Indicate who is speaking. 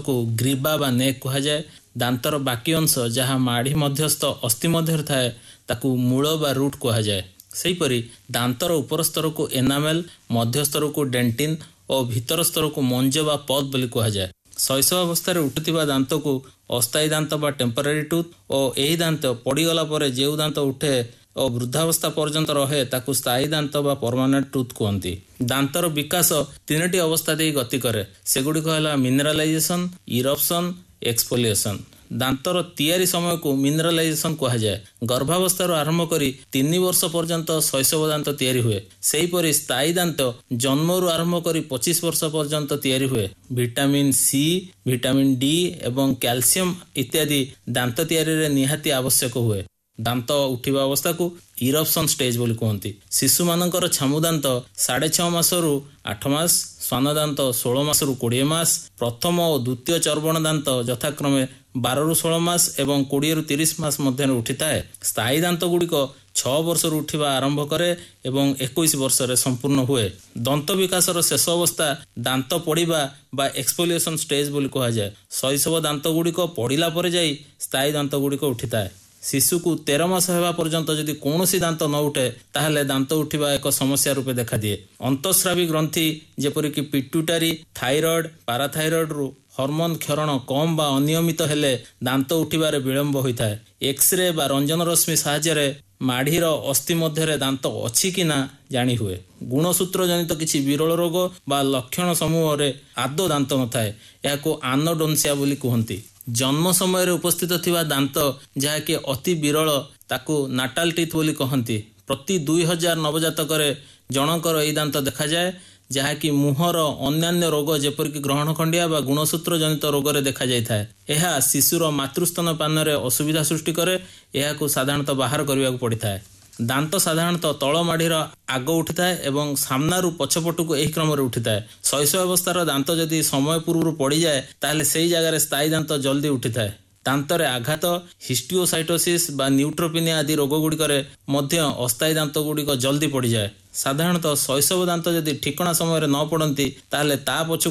Speaker 1: ଅଂଶକୁ ଗ୍ରୀବା ବା ନେକ୍ କୁହାଯାଏ। ଦାନ୍ତର ବାକି ଅଂଶ ଯାହା ମାଢ଼ି ମଧ୍ୟସ୍ଥ ଅସ୍ଥି ମଧ୍ୟରେ ଥାଏ ତାକୁ ମୂଳ ବା ରୁଟ୍ କୁହାଯାଏ। ସେହିପରି ଦାନ୍ତର ଉପର ସ୍ତରକୁ ଏନାମେଲ୍, ମଧ୍ୟସ୍ତରକୁ ଡେଣ୍ଟିନ୍ ଓ ଭିତର ସ୍ତରକୁ ମଞ୍ଜ ବା ପଦ୍ ବୋଲି କୁହାଯାଏ। ଶୈଶବ ଅବସ୍ଥାରେ ଉଠୁଥିବା ଦାନ୍ତକୁ ଅସ୍ଥାୟୀ ଦାନ୍ତ ବା ଟେମ୍ପୋରାରୀ ଟୁଥ୍ ଓ ଏହି ଦାନ୍ତ ପଡ଼ିଗଲା ପରେ ଯେଉଁ ଦାନ୍ତ ଉଠେ ଓ ବୃଦ୍ଧାବସ୍ଥା ପର୍ଯ୍ୟନ୍ତ ରହେ ତାକୁ ସ୍ଥାୟୀ ଦାନ୍ତ ବା ପରମାନେଣ୍ଟ ଟୁଥ୍ କୁହନ୍ତି। ଦାନ୍ତର ବିକାଶ 3ଟି ଅବସ୍ଥା ଦେଇ ଗତି କରେ। ସେଗୁଡ଼ିକ ହେଲା ମିନେରାଲାଇଜେସନ୍, ଇରପ୍ସନ୍, ଏକ୍ସଫୋଲିଏସନ୍। ଦାନ୍ତର ତିଆରି ସମୟକୁ ମିନେରାଲାଇଜେସନ୍ କୁହାଯାଏ। ଗର୍ଭାବସ୍ଥାରୁ ଆରମ୍ଭ କରି 3 ବର୍ଷ ପର୍ଯ୍ୟନ୍ତ ଶୈଶବ ଦାନ୍ତ ତିଆରି ହୁଏ। ସେହିପରି ସ୍ଥାୟୀ ଦାନ୍ତ ଜନ୍ମରୁ ଆରମ୍ଭ କରି 25 ବର୍ଷ ପର୍ଯ୍ୟନ୍ତ ତିଆରି ହୁଏ। ଭିଟାମିନ୍ ସି, ଭିଟାମିନ୍ ଡି ଏବଂ କ୍ୟାଲସିୟମ ଇତ୍ୟାଦି ଦାନ୍ତ ତିଆରିରେ ନିହାତି ଆବଶ୍ୟକ ହୁଏ। ଦାନ୍ତ ଉଠିବା ଅବସ୍ଥାକୁ ଇରପ୍ସନ୍ ଷ୍ଟେଜ୍ ବୋଲି କୁହନ୍ତି। ଶିଶୁମାନଙ୍କର ଛାମୁଦାନ୍ତ 6.5 ମାସରୁ 8 ମାସ, ଶ୍ୱାନଦାନ୍ତ 16 ମାସରୁ 20 ମାସ, ପ୍ରଥମ ଓ ଦ୍ୱିତୀୟ ଚର୍ବଣ ଦାନ୍ତ ଯଥାକ୍ରମେ 12ରୁ 16 ମାସ ଏବଂ 20ରୁ 30 ମାସ ମଧ୍ୟରେ ଉଠିଥାଏ। ସ୍ଥାୟୀ ଦାନ୍ତ ଗୁଡ଼ିକ 6 ବର୍ଷରୁ ଉଠିବା ଆରମ୍ଭ କରେ ଏବଂ 21 ବର୍ଷରେ ସମ୍ପୂର୍ଣ୍ଣ ହୁଏ। ଦନ୍ତ ବିକାଶର ଶେଷ ଅବସ୍ଥା ଦାନ୍ତ ପଡ଼ିବା ବା ଏକ୍ସଫୋଲିଏସନ୍ ଷ୍ଟେଜ୍ ବୋଲି କୁହାଯାଏ। ଶୈଶବ ଦାନ୍ତ ଗୁଡ଼ିକ ପଡ଼ିଲା ପରେ ଯାଇ ସ୍ଥାୟୀ ଦାନ୍ତ ଗୁଡ଼ିକ ଉଠିଥାଏ। ଶିଶୁକୁ 13 ମାସ ହେବା ପର୍ଯ୍ୟନ୍ତ ଯଦି କୌଣସି ଦାନ୍ତ ନ ଉଠେ ତାହେଲେ ଦାନ୍ତ ଉଠିବା ଏକ ସମସ୍ୟା ରୂପେ ଦେଖାଦିଏ। ଅନ୍ତଃସ୍ରାବୀ ଗ୍ରନ୍ଥି ଯେପରିକି ପିଟ୍ୟୁଟାରୀ, ଥାଇରଏଡ୍, ପାରାଥାଇରଏଡ୍ରୁ ହର୍ମୋନ୍ କ୍ଷରଣ କମ୍ ବା ଅନିୟମିତ ହେଲେ ଦାନ୍ତ ଉଠିବାରେ ବିଳମ୍ବ ହୋଇଥାଏ। ଏକ୍ସରେ ବା ରଞ୍ଜନ ରଶ୍ମି ସାହାଯ୍ୟରେ ମାଢ଼ିର ଅସ୍ଥି ମଧ୍ୟରେ ଦାନ୍ତ ଅଛି କି ନା ଜାଣି ହୁଏ। ଗୁଣସୂତ୍ର ଜନିତ କିଛି ବିରଳ ରୋଗ ବା ଲକ୍ଷଣ ସମୂହରେ ଆଦୌ ଦାନ୍ତ ନଥାଏ। ଏହାକୁ ଆନୋଡୋନ୍ସିଆ ବୋଲି କୁହନ୍ତି। ଜନ୍ମ ସମୟରେ ଉପସ୍ଥିତ ଥିବା ଦାନ୍ତ ଯାହାକି ଅତି ବିରଳ ତାକୁ ନାଟାଲ ଟିଥ୍ ବୋଲି କହନ୍ତି। ପ୍ରତି 2000 ନବଜାତକରେ ଜଣଙ୍କର ଏହି ଦାନ୍ତ ଦେଖାଯାଏ, ଯାହାକି ମୁହଁର ଅନ୍ୟାନ୍ୟ ରୋଗ ଯେପରିକି ଗ୍ରହଣ ଖଣ୍ଡିଆ ବା ଗୁଣସୂତ୍ର ଜନିତ ରୋଗରେ ଦେଖାଯାଇଥାଏ। ଏହା ଶିଶୁର ମାତୃସ୍ତନ ପାନରେ ଅସୁବିଧା ସୃଷ୍ଟି କରେ। ଏହାକୁ ସାଧାରଣତଃ ବାହାର କରିବାକୁ ପଡ଼ିଥାଏ। ଦାନ୍ତ ସାଧାରଣତଃ ତଳ ମାଢ଼ିର ଆଗ ଉଠିଥାଏ ଏବଂ ସାମ୍ନାରୁ ପଛପଟକୁ ଏହି କ୍ରମରେ ଉଠିଥାଏ। ଶୈଶବ ଅବସ୍ଥାର ଦାନ୍ତ ଯଦି ସମୟ ପୂର୍ବରୁ ପଡ଼ିଯାଏ ତାହେଲେ ସେହି ଜାଗାରେ ସ୍ଥାୟୀ ଦାନ୍ତ ଜଲ୍ଦି ଉଠିଥାଏ। ଦାନ୍ତରେ ଆଘାତ, ହିଷ୍ଟିଓସାଇଟୋସିସ୍ ବା ନ୍ୟୁଟ୍ରୋପିନିଆ ଆଦି ରୋଗ ଗୁଡ଼ିକରେ ମଧ୍ୟ ଅସ୍ଥାୟୀ ଦାନ୍ତ ଗୁଡ଼ିକ ଜଲ୍ଦି ପଡ଼ିଯାଏ। ସାଧାରଣତଃ ଶୈଶବ ଦାନ୍ତ ଯଦି ଠିକଣା ସମୟରେ ନ ପଡ଼ନ୍ତି ତାହେଲେ ତା ପଛକୁ